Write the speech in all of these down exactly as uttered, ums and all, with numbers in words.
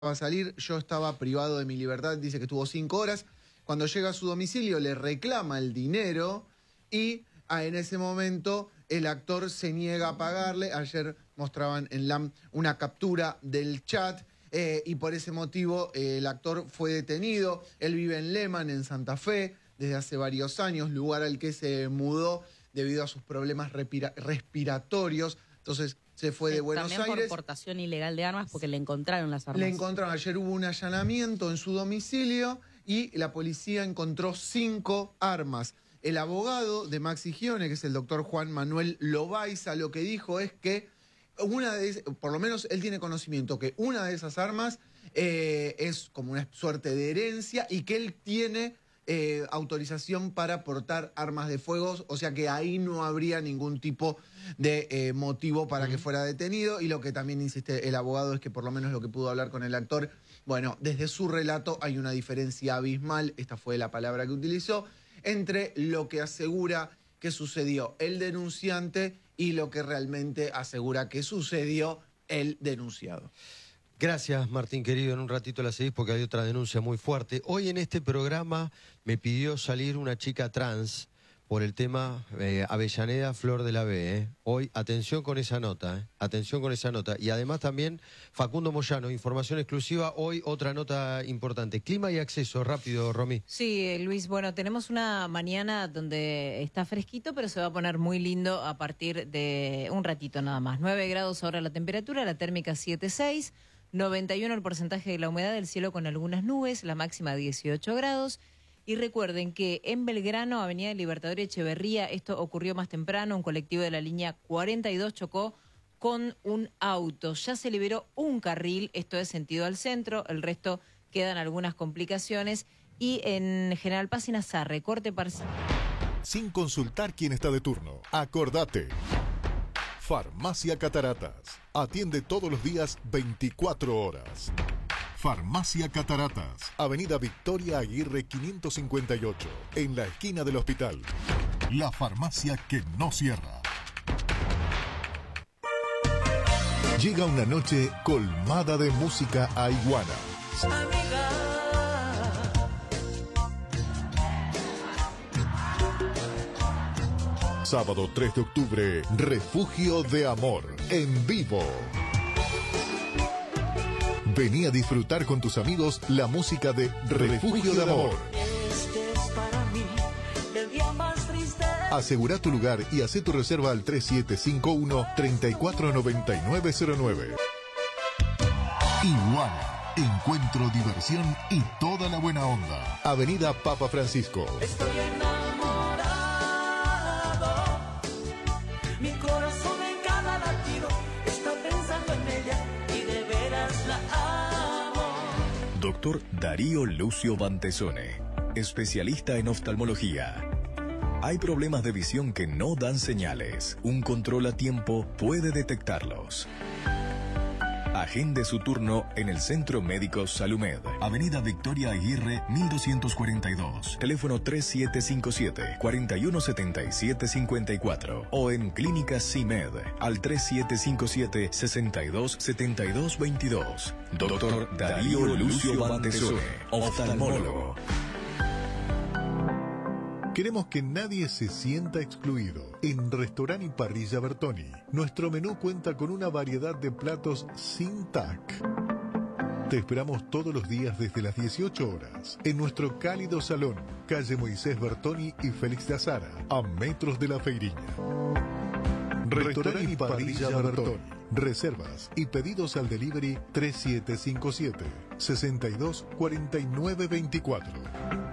a salir, yo estaba privado de mi libertad, dice que estuvo cinco horas. Cuando llega a su domicilio le reclama el dinero y ah, en ese momento el actor se niega a pagarle. Ayer mostraban en LAM una captura del chat eh, y por ese motivo eh, el actor fue detenido. Él vive en Lehmann, en Santa Fe, desde hace varios años, lugar al que se mudó debido a sus problemas respira respiratorios. Entonces se fue de eh, Buenos también Aires. Por portación ilegal de armas, porque le encontraron las armas. Le encontraron, ayer hubo un allanamiento en su domicilio y la policía encontró cinco armas. El abogado de Maxi Gione, que es el doctor Juan Manuel Lobaiza, lo que dijo es que una de, por lo menos él tiene conocimiento que una de esas armas eh, es como una suerte de herencia y que él tiene eh, autorización para portar armas de fuego, o sea que ahí no habría ningún tipo de eh, motivo para que fuera detenido. Y lo que también insiste el abogado es que por lo menos lo que pudo hablar con el actor, bueno, desde su relato hay una diferencia abismal, esta fue la palabra que utilizó, entre lo que asegura que sucedió el denunciante y lo que realmente asegura que sucedió el denunciado. Gracias, Martín, querido. En un ratito la seguís porque hay otra denuncia muy fuerte. Hoy en este programa me pidió salir una chica trans por el tema eh, Avellaneda, Flor de la B. Eh. Hoy, atención con esa nota, eh. atención con esa nota. Y además también Facundo Moyano, información exclusiva. Hoy otra nota importante. Clima y acceso, rápido, Romy. Sí, Luis, bueno, tenemos una mañana donde está fresquito, pero se va a poner muy lindo a partir de un ratito nada más. nueve grados ahora la temperatura, la térmica siete punto seis, noventa y uno el porcentaje de la humedad del cielo con algunas nubes, la máxima dieciocho grados. Y recuerden que en Belgrano, Avenida Libertador y Echeverría, esto ocurrió más temprano, un colectivo de la línea cuarenta y dos chocó con un auto. Ya se liberó un carril, esto es sentido al centro, el resto quedan algunas complicaciones. Y en General Paz y Nazarre, corte parcial. Sin consultar quién está de turno, acordate. Farmacia Cataratas. Atiende todos los días veinticuatro horas. Farmacia Cataratas, Avenida Victoria Aguirre quinientos cincuenta y ocho, en la esquina del hospital. La farmacia que no cierra. Llega una noche colmada de música a Iguana. Sábado tres de octubre, Refugio de Amor, en vivo. Vení a disfrutar con tus amigos la música de Refugio de Amor. Este es para mí el día más triste. Asegura tu lugar y haz tu reserva al tres siete cinco uno, tres cuatro nueve nueve cero nueve. Iguana, encuentro, diversión y toda la buena onda. Avenida Papa Francisco. Estoy enamorado. Mi corazón en cada latido está pensando en ella y de veras la amo. Doctor Darío Lucio Bantesone, especialista en oftalmología. Hay problemas de visión que no dan señales. Un control a tiempo puede detectarlos. Agende su turno en el Centro Médico Salumed, Avenida Victoria Aguirre, mil doscientos cuarenta y dos. Teléfono tres siete cinco siete, cuatro uno siete siete cinco cuatro o en Clínica CIMED al tres siete cinco siete, seis dos siete dos dos dos. Doctor Darío Lucio Bantesone, oftalmólogo. Queremos que nadie se sienta excluido. En Restaurant y Parrilla Bertoni, nuestro menú cuenta con una variedad de platos sin T A C. Te esperamos todos los días desde las dieciocho horas en nuestro cálido salón, calle Moisés Bertoni y Félix de Azara, a metros de la Feiriña. Restaurant y Parrilla Bertoni. Reservas y pedidos al delivery tres siete cinco siete, seis dos cuatro nueve dos cuatro.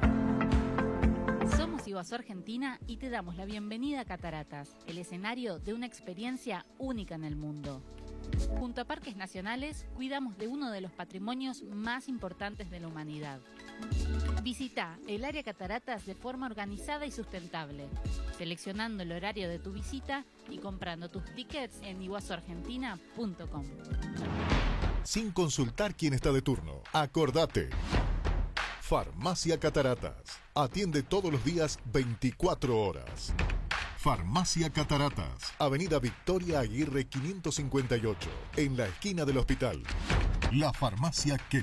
Iguazú Argentina y te damos la bienvenida a Cataratas, el escenario de una experiencia única en el mundo. Junto a Parques Nacionales, cuidamos de uno de los patrimonios más importantes de la humanidad. Visita el área Cataratas de forma organizada y sustentable, seleccionando el horario de tu visita y comprando tus tickets en iguazú argentina punto com. Sin consultar quién está de turno, acordate. Farmacia Cataratas. Atiende todos los días veinticuatro horas. Farmacia Cataratas. Avenida Victoria Aguirre quinientos cincuenta y ocho, en la esquina del hospital. La farmacia que